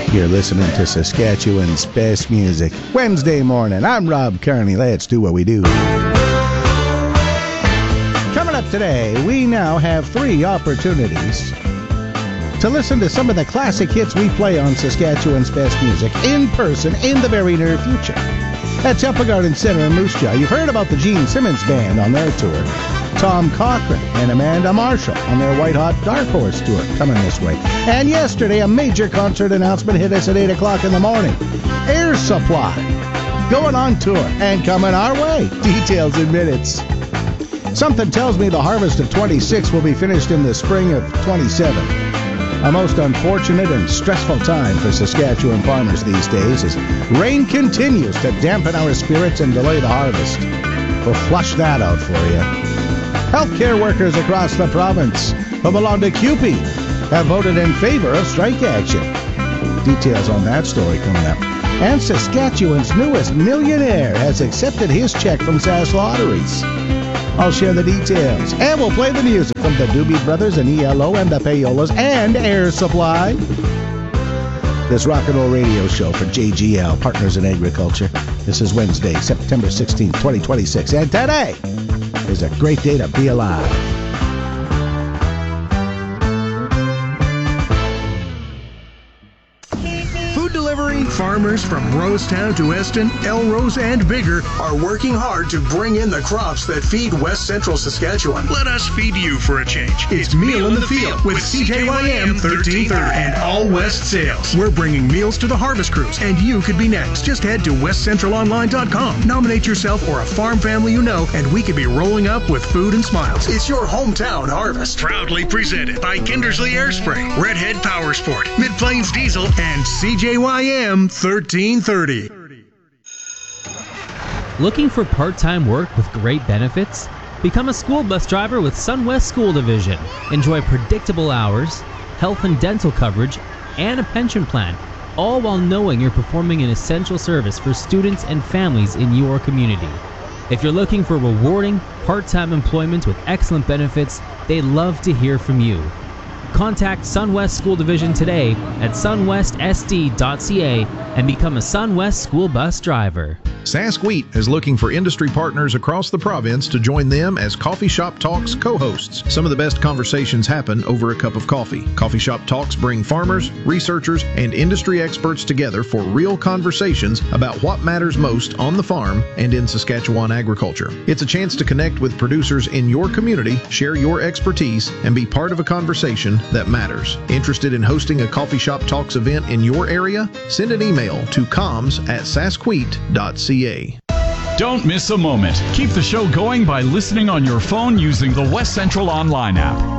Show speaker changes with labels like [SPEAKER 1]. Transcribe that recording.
[SPEAKER 1] You're listening to Saskatchewan's best music. Wednesday morning. I'm Rob Kearney. Let's do what we do. Coming up today, we now have 3 opportunities to listen to some of the classic hits we play on Saskatchewan's best music in person in the very near future. At Temple Garden Center in Moose Jaw, you've heard about the Gene Simmons Band on their tour. Tom Cochrane and Amanda Marshall on their White Hot Dark Horse tour coming this way. And yesterday, a major concert announcement hit us at 8 o'clock in the morning. Air Supply going on tour and coming our way. Details in minutes. Something tells me the harvest of 26 will be finished in the spring of 27. A most unfortunate and stressful time for Saskatchewan farmers these days as rain continues to dampen our spirits and delay the harvest. We'll flush that out for you. Healthcare workers across the province who belong to CUPE have voted in favor of strike action. Details on that story coming up. And Saskatchewan's newest millionaire has accepted his check from Sask Lotteries. I'll share the details. And we'll play the music from the Doobie Brothers and ELO and the Payolas and Air Supply. This rock and roll radio show for JGL, Partners in Agriculture. This is Wednesday, September 16th, 2026. And today is a great day to be alive.
[SPEAKER 2] Food delivery, farmers from Rosetown to Eston, Elrose and bigger are working hard to bring in the crops that feed West Central Saskatchewan.
[SPEAKER 3] Let us feed you for a change.
[SPEAKER 2] It's Meal in the Field with CJYM 1330 and All West Sales. We're bringing meals to the harvest crews, and you could be next. Just head to westcentralonline.com. Nominate yourself or a farm family you know, and we could be rolling up with food and smiles. It's your hometown harvest.
[SPEAKER 3] Proudly presented by Kindersley Airspray, Redhead Power Sport, Mid-Plains Diesel,
[SPEAKER 2] And CJYM 1330.
[SPEAKER 4] Looking for part-time work with great benefits? Become a school bus driver with SunWest School Division. Enjoy predictable hours, health and dental coverage, and a pension plan, all while knowing you're performing an essential service for students and families in your community. If you're looking for rewarding, part-time employment with excellent benefits, they'd love to hear from you. Contact SunWest School Division today at sunwestsd.ca and become a SunWest school bus driver.
[SPEAKER 5] Sask Wheat is looking for industry partners across the province to join them as Coffee Shop Talks co-hosts. Some of the best conversations happen over a cup of coffee. Coffee Shop Talks bring farmers, researchers, and industry experts together for real conversations about what matters most on the farm and in Saskatchewan agriculture. It's a chance to connect with producers in your community, share your expertise, and be part of a conversation that matters. Interested in hosting a Coffee Shop Talks event in your area? Send an email to comms@saskwheat.ca.
[SPEAKER 6] Don't miss a moment. Keep the show going by listening on your phone using the West Central Online app.